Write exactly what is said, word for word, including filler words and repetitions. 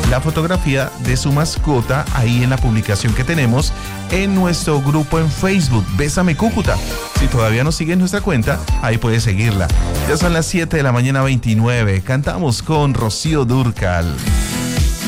la fotografía de su mascota ahí en la publicación que tenemos en nuestro grupo en Facebook, Bésame Cúcuta. Si todavía no sigues nuestra cuenta, ahí puedes seguirla. Ya son las siete de la mañana veintinueve. Cantamos con Rocío Dúrcal.